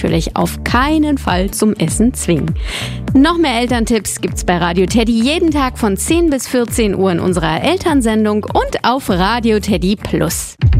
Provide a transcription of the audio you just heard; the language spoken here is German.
natürlich auf keinen Fall zum Essen zwingen. Noch mehr Elterntipps gibt's bei Radio Teddy jeden Tag von 10 bis 14 Uhr in unserer Elternsendung und auf Radio Teddy Plus.